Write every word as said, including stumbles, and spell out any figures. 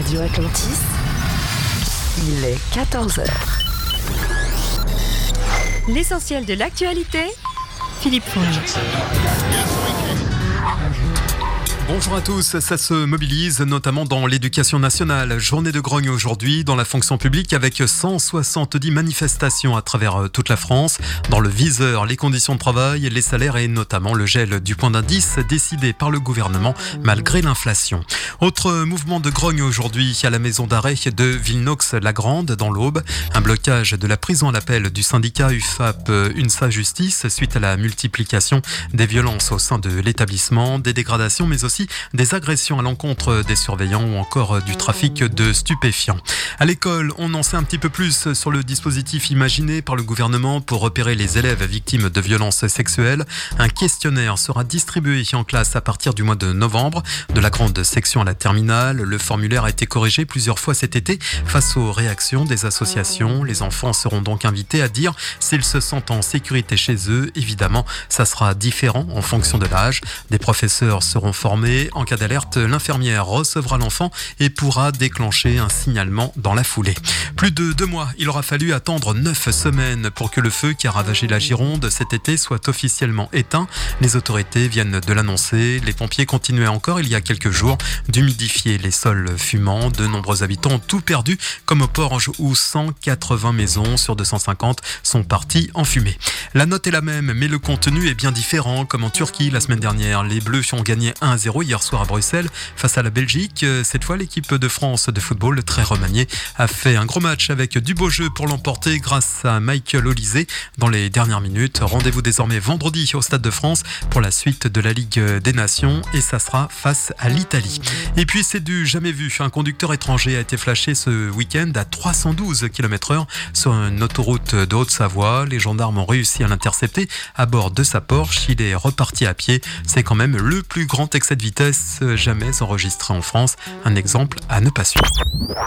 Radio Atlantis, il est quatorze heures. L'essentiel de l'actualité, Philippe Fonge. Bonjour à tous, ça se mobilise notamment dans l'éducation nationale. Journée de grogne aujourd'hui dans la fonction publique avec cent soixante-dix manifestations à travers toute la France. Dans le viseur, les conditions de travail, les salaires et notamment le gel du point d'indice décidé par le gouvernement malgré l'inflation. Autre mouvement de grogne aujourd'hui à la maison d'arrêt de Villenox-la-Grande dans l'Aube. Un blocage de la prison à l'appel du syndicat U F A P UNSA Justice suite à la multiplication des violences au sein de l'établissement, des dégradations mais aussi des agressions à l'encontre des surveillants ou encore du trafic de stupéfiants. À l'école, on en sait un petit peu plus sur le dispositif imaginé par le gouvernement pour repérer les élèves victimes de violences sexuelles. Un questionnaire sera distribué en classe à partir du mois de novembre. De la grande section à la terminale, le formulaire a été corrigé plusieurs fois cet été face aux réactions des associations. Les enfants seront donc invités à dire s'ils se sentent en sécurité chez eux. Évidemment, ça sera différent en fonction de l'âge. Des professeurs seront formés. En cas d'alerte, l'infirmière recevra l'enfant et pourra déclencher un signalement dans la foulée. Plus de deux mois, il aura fallu attendre neuf semaines pour que le feu qui a ravagé la Gironde cet été soit officiellement éteint. Les autorités viennent de l'annoncer. Les pompiers continuaient encore il y a quelques jours d'humidifier les sols fumants. De nombreux habitants ont tout perdu, comme au Porge où cent quatre-vingts maisons sur deux cent cinquante sont parties en fumée. La note est la même, mais le contenu est bien différent, comme en Turquie la semaine dernière. Les Bleus ont gagné un à zéro hier soir à Bruxelles face à la Belgique. Cette fois, l'équipe de France de football, très remaniée, a fait un gros match avec du beau jeu pour l'emporter grâce à Michael Olysée dans les dernières minutes. Rendez-vous désormais vendredi au Stade de France pour la suite de la Ligue des Nations et ça sera face à l'Italie. Et puis c'est du jamais vu. Un conducteur étranger a été flashé ce week-end à trois cent douze kilomètres heure sur une autoroute de Haute-Savoie. Les gendarmes ont réussi à l'intercepter à bord de sa Porsche. Il est reparti à pied. C'est quand même le plus grand excès de vitesse jamais enregistré en France. Un exemple à ne pas suivre.